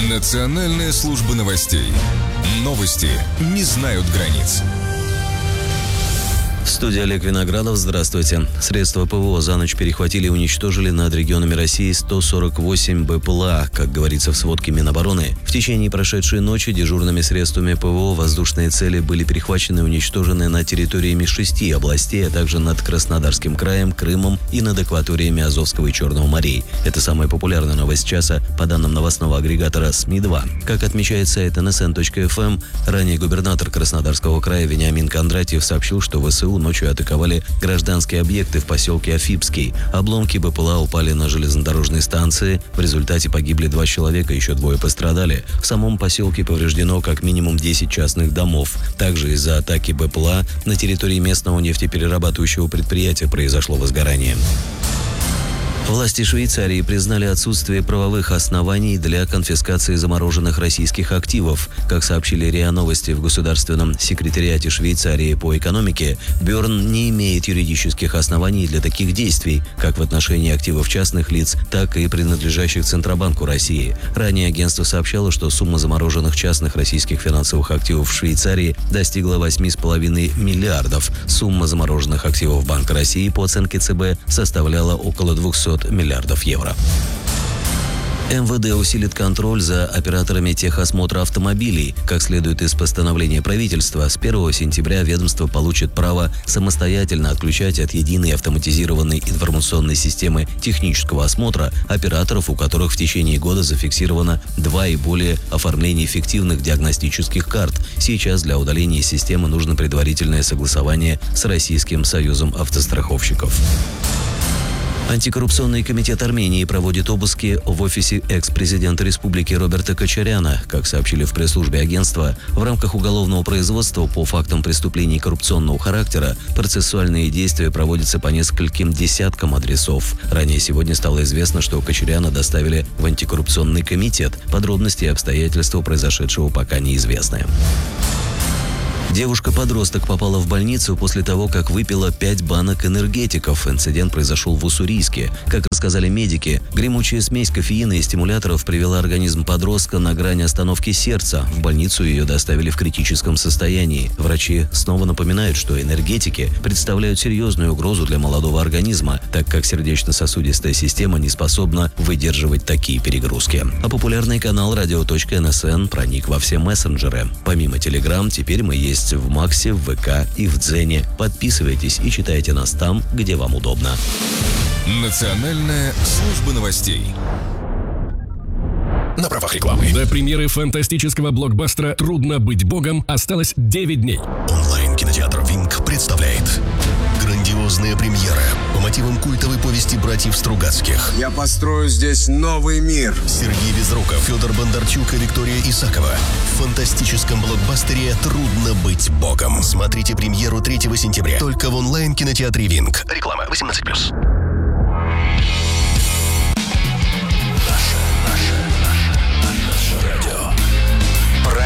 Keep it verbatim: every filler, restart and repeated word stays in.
Национальная служба новостей. Новости не знают границ. В студии Олег Виноградов. Здравствуйте. Средства ПВО за ночь перехватили и уничтожили над регионами России сто сорок восемь БПЛА, как говорится в сводке Минобороны. В течение прошедшей ночи дежурными средствами ПВО воздушные цели были перехвачены и уничтожены на территориями шести областей, а также над Краснодарским краем, Крымом и над акваториями Азовского и Черного морей. Это самая популярная новость часа по данным новостного агрегатора СМИ два. Как отмечает сайт эн эс эн точка эф эм, ранее губернатор Краснодарского края Вениамин Кондратьев сообщил, что ВСУ ночью атаковали гражданские объекты в поселке Афипский. Обломки БПЛА упали на железнодорожные станции. В результате погибли два человека, еще двое пострадали. В самом поселке повреждено как минимум десять частных домов. Также из-за атаки БПЛА на территории местного нефтеперерабатывающего предприятия произошло возгорание. Власти Швейцарии признали отсутствие правовых оснований для конфискации замороженных российских активов. Как сообщили РИА Новости в Государственном секретариате Швейцарии по экономике, Берн не имеет юридических оснований для таких действий, как в отношении активов частных лиц, так и принадлежащих Центробанку России. Ранее агентство сообщало, что сумма замороженных частных российских финансовых активов в Швейцарии достигла восьми с половиной миллиардов. Сумма замороженных активов Банка России по оценке ЦБ составляла около двухсот миллиардов евро. эм вэ дэ усилит контроль за операторами техосмотра автомобилей. Как следует из постановления правительства, с первого сентября ведомство получит право самостоятельно отключать от единой автоматизированной информационной системы технического осмотра операторов, у которых в течение года зафиксировано два и более оформления фиктивных диагностических карт. Сейчас для удаления из системы нужно предварительное согласование с Российским союзом автостраховщиков. Антикоррупционный комитет Армении проводит обыски в офисе экс-президента республики Роберта Кочаряна. Как сообщили в пресс-службе агентства, в рамках уголовного производства по фактам преступлений коррупционного характера процессуальные действия проводятся по нескольким десяткам адресов. Ранее сегодня стало известно, что Кочаряна доставили в антикоррупционный комитет. Подробности и обстоятельства произошедшего пока неизвестны. Девушка-подросток попала в больницу после того, как выпила пять банок энергетиков. Инцидент произошел в Уссурийске. Как рассказали медики, гремучая смесь кофеина и стимуляторов привела организм подростка на грани остановки сердца. В больницу ее доставили в критическом состоянии. Врачи снова напоминают, что энергетики представляют серьезную угрозу для молодого организма, так как сердечно-сосудистая система не способна выдерживать такие перегрузки. А популярный канал радио точка эн эс эн проник во все мессенджеры. Помимо Telegram, теперь мы есть в Максе, в вэ ка и в Дзене. Подписывайтесь и читайте нас там, где вам удобно. Национальная служба новостей. На правах рекламы. До премьеры фантастического блокбастера «Трудно быть богом» осталось девять дней. Онлайн-кинотеатр «Винг» представляет грандиозная премьера по мотивам культовой повести братьев Стругацких. Я построю здесь новый мир. Сергей Безруков, Федор Бондарчук и Виктория Исакова. В фантастическом блокбастере «Трудно быть богом». Смотрите премьеру третьего сентября только в онлайн-кинотеатре «Винг». Реклама восемнадцать плюс.